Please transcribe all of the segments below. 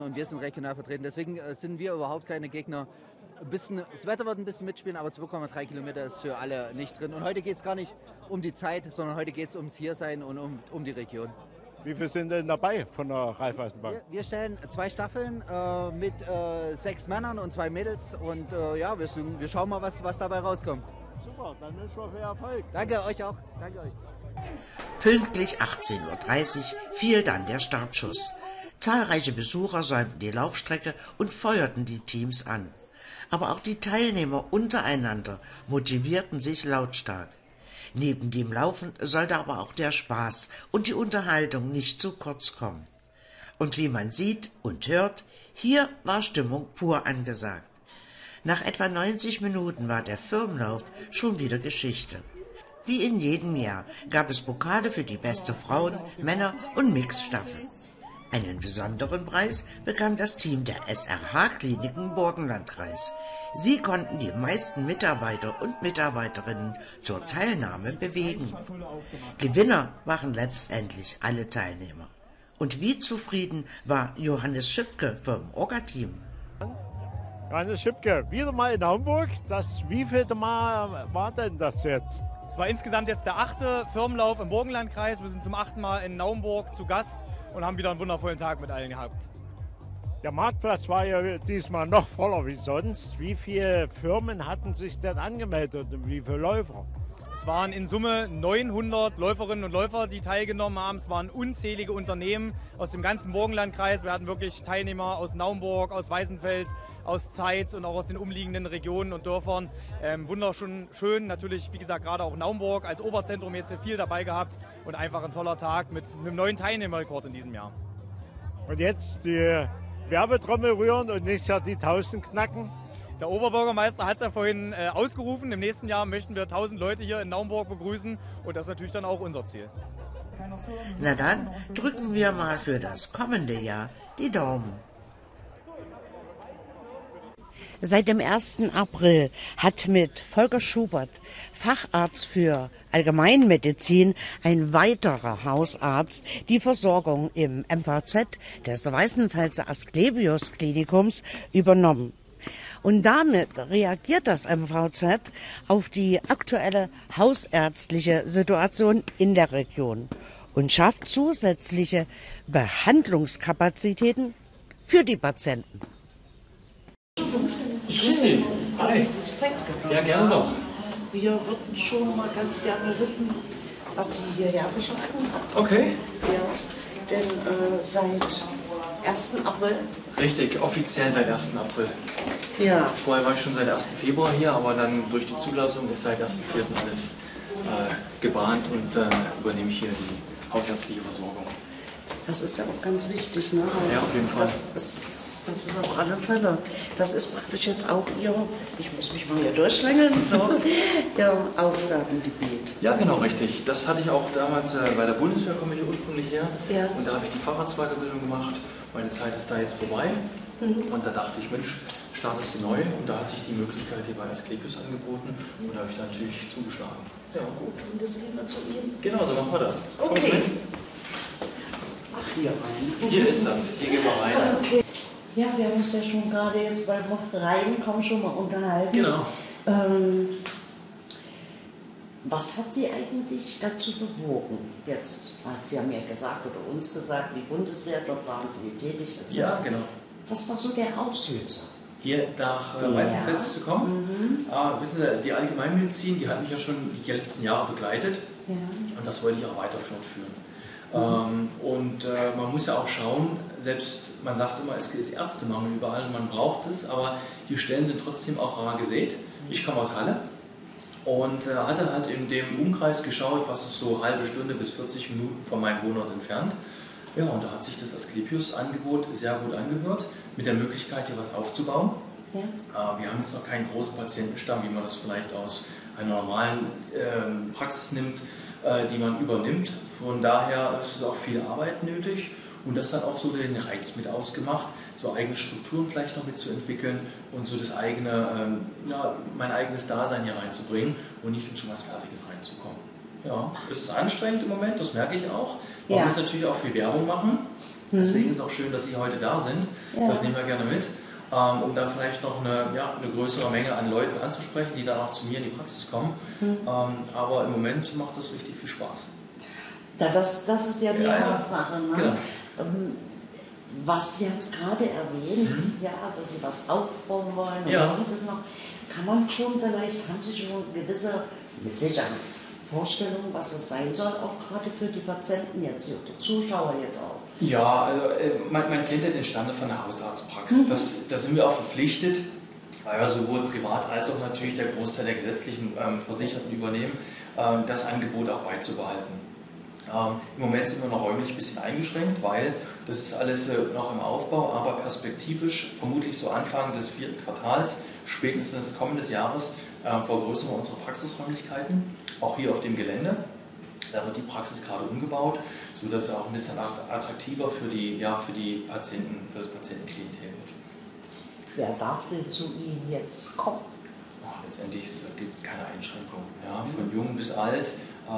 Und wir sind regional vertreten, deswegen sind wir überhaupt keine Gegner. Das Wetter wird ein bisschen mitspielen, aber 2,3 Kilometer ist für alle nicht drin. Und heute geht es gar nicht um die Zeit, sondern heute geht es ums Hiersein und um die Region. Wie viele sind denn dabei von der Raiffeisenbank? Wir stellen 2 Staffeln mit 6 Männern und 2 Mädels. Und ja, wir schauen mal, was dabei rauskommt. Super, dann wünschen wir viel Erfolg. Danke euch auch. Danke euch. Pünktlich 18:30 Uhr fiel dann der Startschuss. Zahlreiche Besucher säumten die Laufstrecke und feuerten die Teams an. Aber auch die Teilnehmer untereinander motivierten sich lautstark. Neben dem Laufen sollte aber auch der Spaß und die Unterhaltung nicht zu kurz kommen. Und wie man sieht und hört, hier war Stimmung pur angesagt. Nach etwa 90 Minuten war der Firmenlauf schon wieder Geschichte. Wie in jedem Jahr gab es Pokale für die beste Frauen-, Männer- und Mixstaffel. Einen besonderen Preis bekam das Team der SRH-Kliniken Burgenlandkreis. Sie konnten die meisten Mitarbeiter und Mitarbeiterinnen zur Teilnahme bewegen. Gewinner waren letztendlich alle Teilnehmer. Und wie zufrieden war Johannes Schipke vom Orga-Team? Johannes Schipke, wieder mal in Hamburg. Das wievielte Mal war denn das jetzt? Es war insgesamt jetzt der 8. Firmenlauf im Burgenlandkreis. Wir sind zum 8. Mal in Naumburg zu Gast und haben wieder einen wundervollen Tag mit allen gehabt. Der Marktplatz war ja diesmal noch voller wie sonst. Wie viele Firmen hatten sich denn angemeldet und wie viele Läufer? Es waren in Summe 900 Läuferinnen und Läufer, die teilgenommen haben. Es waren unzählige Unternehmen aus dem ganzen Burgenlandkreis. Wir hatten wirklich Teilnehmer aus Naumburg, aus Weißenfels, aus Zeitz und auch aus den umliegenden Regionen und Dörfern. Wunderschön, schön, natürlich, wie gesagt, gerade auch Naumburg als Oberzentrum jetzt viel dabei gehabt und einfach ein toller Tag mit einem neuen Teilnehmerrekord in diesem Jahr. Und jetzt die Werbetrommel rühren und nächstes Jahr die 1000 knacken? Der Oberbürgermeister hat es ja vorhin ausgerufen. Im nächsten Jahr möchten wir 1000 Leute hier in Naumburg begrüßen und das ist natürlich dann auch unser Ziel. Na dann drücken wir mal für das kommende Jahr die Daumen. Seit dem 1. April hat mit Volker Schubert, Facharzt für Allgemeinmedizin, ein weiterer Hausarzt die Versorgung im MVZ des Weißenfelser Asklepios Klinikums übernommen. Und damit reagiert das MVZ auf die aktuelle hausärztliche Situation in der Region und schafft zusätzliche Behandlungskapazitäten für die Patienten. Ich grüße Sie. Dass Sie sich Zeit genommen Ja, gerne doch. Wir würden schon mal ganz gerne wissen, was Sie hierher verschlagen hat. Okay. Ja, denn seit 1. April. Richtig, offiziell seit 1. April. Ja. Vorher war ich schon seit 1. Februar hier, aber dann durch die Zulassung ist seit 1. 4. alles gebahnt und übernehme ich hier die hausärztliche Versorgung. Das ist ja auch ganz wichtig, ne? Ja, auf jeden Fall. Das ist auf alle Fälle. Das ist praktisch jetzt auch Ihr, ich muss mich mal hier durchschlängeln, so, Ihr Aufgabengebiet. Ja, genau, richtig. Das hatte ich auch damals bei der Bundeswehr, komme ich ursprünglich her. Ja. Und da habe ich die Facharztweiterbildung gemacht. Meine Zeit ist da jetzt vorbei. Und da dachte ich, Mensch, startest du neu? Und da hat sich die Möglichkeit hier bei Asklepios angeboten. Und da habe ich da natürlich zugeschlagen. Ja. Gut, und das gehen wir zu Ihnen. Genau, so machen wir das. Kommen Sie Okay. mit? Ach, hier rein. Hier ist das. Hier gehen wir rein. Okay. Ja, wir haben uns ja schon gerade jetzt beim Reinkommen schon mal unterhalten. Genau. Was hat Sie eigentlich dazu bewogen? Jetzt, Sie haben ja gesagt oder uns gesagt, die Bundeswehr, dort waren Sie tätig. Ja, genau. Was war so der Auslöser? Hier nach Weißenfels zu kommen. Wissen Sie, die Allgemeinmedizin, die hat mich ja schon die letzten Jahre begleitet. Ja. Und das wollte ich auch weiter fortführen. Man muss ja auch schauen, selbst man sagt immer, es ist Ärztemangel überall und man braucht es, aber die Stellen sind trotzdem auch rar gesät. Ich komme aus Halle und hatte halt in dem Umkreis geschaut, was ist so halbe Stunde bis 40 Minuten von meinem Wohnort entfernt. Ja, und da hat sich das Asklepios-Angebot sehr gut angehört, mit der Möglichkeit, hier was aufzubauen. Ja. Wir haben jetzt noch keinen großen Patientenstamm, wie man das vielleicht aus einer normalen Praxis nimmt, die man übernimmt. Von daher ist es auch viel Arbeit nötig und das hat auch so den Reiz mit ausgemacht, so eigene Strukturen vielleicht noch mitzuentwickeln und so das eigene, mein eigenes Dasein hier reinzubringen und nicht in schon was Fertiges reinzukommen. Ja, es ist anstrengend im Moment, das merke ich auch. Man muss natürlich auch viel Werbung machen. Deswegen ist es auch schön, dass Sie heute da sind. Ja. Das nehmen wir gerne mit, um da vielleicht noch eine größere Menge an Leuten anzusprechen, die dann auch zu mir in die Praxis kommen. Aber im Moment macht das richtig viel Spaß. Ja, das ist ja die Hauptsache. Ne? Genau. Was Sie haben es gerade erwähnt, ja, dass Sie was aufbauen wollen. Ja. Und was ist noch? Kann man schon vielleicht, haben Sie schon gewisse, mit Sicherheit, Vorstellungen, was es sein soll, auch gerade für die Patienten jetzt, die Zuschauer jetzt auch? Ja, also mein Kind hat entstanden von der Hausarztpraxis. Da sind wir auch verpflichtet, weil wir sowohl privat als auch natürlich der Großteil der gesetzlichen Versicherten übernehmen, das Angebot auch beizubehalten. Im Moment sind wir noch räumlich ein bisschen eingeschränkt, weil das ist alles noch im Aufbau, aber perspektivisch, vermutlich so Anfang des 4. Quartals, spätestens kommendes Jahres, vergrößern wir unsere Praxisräumlichkeiten, auch hier auf dem Gelände. Da wird die Praxis gerade umgebaut, sodass es auch ein bisschen attraktiver für die Patienten, für das Patientenklientel wird. Wer darf denn zu Ihnen jetzt kommen? Letztendlich gibt es keine Einschränkung. Ja, von jung bis alt.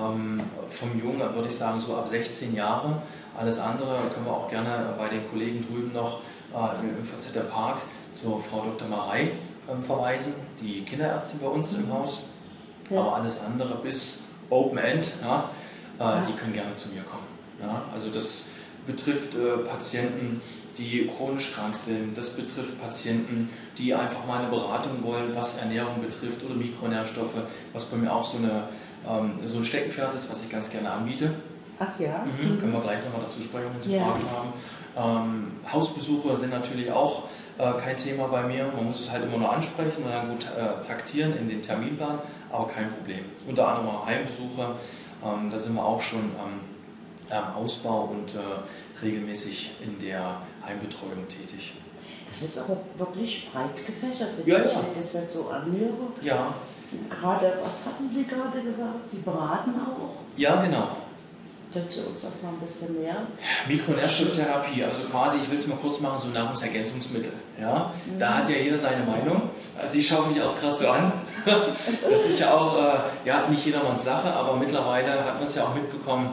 Vom Jungen würde ich sagen so ab 16 Jahre. Alles andere können wir auch gerne bei den Kollegen drüben noch im VZ Park zur Frau Dr. Marei verweisen, die Kinderärztin bei uns im Haus. Ja. Aber alles andere bis Open End, die können gerne zu mir kommen. Ja, also das betrifft Patienten, die chronisch krank sind. Das betrifft Patienten, die einfach mal eine Beratung wollen, was Ernährung betrifft oder Mikronährstoffe, was bei mir auch so ein Steckenpferd ist, was ich ganz gerne anbiete. Ach ja? Können wir gleich nochmal dazu sprechen, wenn Sie Fragen haben. Hausbesuche sind natürlich auch kein Thema bei mir. Man muss es halt immer nur ansprechen und dann gut taktieren in den Terminplan, aber kein Problem. Unter anderem auch Heimbesuche, da sind wir auch schon am Ausbau und regelmäßig in der Heimbetreuung tätig. Das ist aber wirklich breit gefächert, wenn Ja, ich ja. mir das jetzt so anhöre. Ja. Gerade, was hatten Sie gerade gesagt? Sie beraten auch? Ja, genau. Können Sie uns das mal ein bisschen näher? Mikronährstofftherapie, also quasi, ich will es mal kurz machen, so Nahrungsergänzungsmittel. Ja? Da hat ja jeder seine Meinung. Also ich schaue mich auch gerade so an. Das ist ja auch nicht jedermanns Sache, aber mittlerweile hat man es ja auch mitbekommen,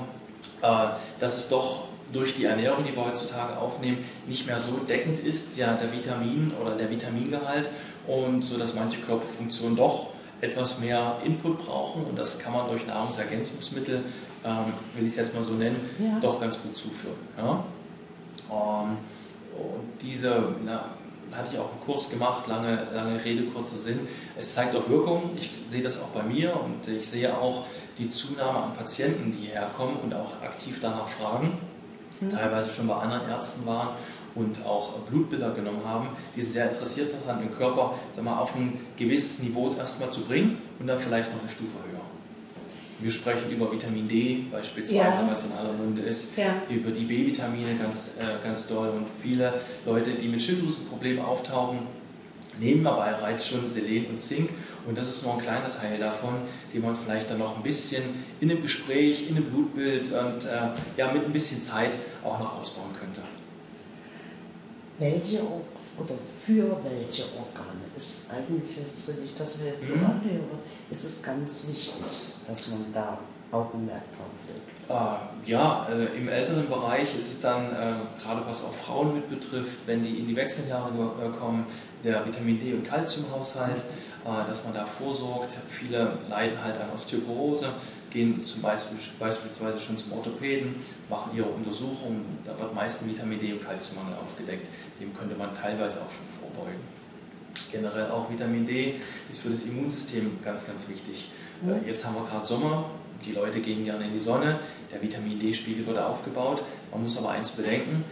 dass es doch durch die Ernährung, die wir heutzutage aufnehmen, nicht mehr so deckend ist, der Vitamin oder der Vitamingehalt, und so dass manche Körperfunktionen doch etwas mehr Input brauchen, und das kann man durch Nahrungsergänzungsmittel, will ich es jetzt mal so nennen, doch ganz gut zuführen. Ja? Und diese, hatte ich auch einen Kurs gemacht, lange Rede, kurzer Sinn. Es zeigt auch Wirkung, ich sehe das auch bei mir, und ich sehe auch die Zunahme an Patienten, die hierher kommen und auch aktiv danach fragen, teilweise schon bei anderen Ärzten waren und auch Blutbilder genommen haben, die sind sehr interessiert daran, den Körper auf ein gewisses Niveau erstmal zu bringen und dann vielleicht noch eine Stufe höher. Wir sprechen über Vitamin D beispielsweise, was in aller Munde ist, über die B-Vitamine ganz doll, und viele Leute, die mit Schilddrüsenproblemen auftauchen, nehmen aber bereits schon Selen und Zink, und das ist nur ein kleiner Teil davon, den man vielleicht dann noch ein bisschen in einem Gespräch, in einem Blutbild und mit ein bisschen Zeit auch noch ausbauen könnte. Welche oder für welche Organe ist eigentlich, wenn ich das mir jetzt so anhöre, ist es ganz wichtig, dass man da Augenmerk drauf legt? Im älteren Bereich ist es dann, gerade was auch Frauen mit betrifft, wenn die in die Wechseljahre kommen, der Vitamin D- und Calciumhaushalt, dass man da vorsorgt. Viele leiden halt an Osteoporose, gehen zum beispielsweise schon zum Orthopäden, machen ihre Untersuchungen, da wird meist ein Vitamin D- und Calciummangel aufgedeckt. Dem könnte man teilweise auch schon vorbeugen. Generell auch Vitamin D ist für das Immunsystem ganz, ganz wichtig. Jetzt haben wir gerade Sommer, die Leute gehen gerne in die Sonne, der Vitamin D-Spiegel wird aufgebaut. Man muss aber eins bedenken,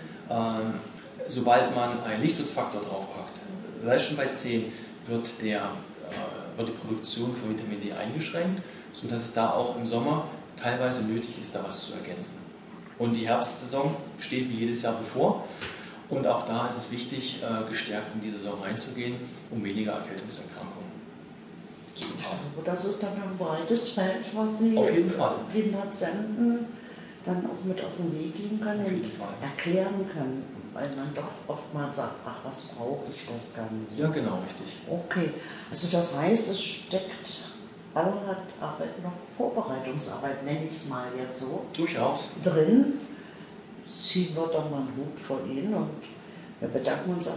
sobald man einen Lichtschutzfaktor draufpackt, sei es schon bei 10, wird die Produktion von Vitamin D eingeschränkt, sodass es da auch im Sommer teilweise nötig ist, da was zu ergänzen. Und die Herbstsaison steht wie jedes Jahr bevor, und auch da ist es wichtig, gestärkt in die Saison reinzugehen, um weniger Erkältungserkrankungen zu bekommen. Aber das ist dann ein breites Feld, was Sie auf jeden Fall den Patienten dann auch mit auf den Weg geben können und erklären können, weil man doch oftmals sagt, ach, was brauche ich, das gar nicht. Ja, genau, richtig. Okay, also das heißt, es steckt Arbeit noch Vorbereitungsarbeit, nenne ich es mal jetzt so, durchaus drin. ziehen wir doch mal einen Hut vor Ihnen und wir bedanken uns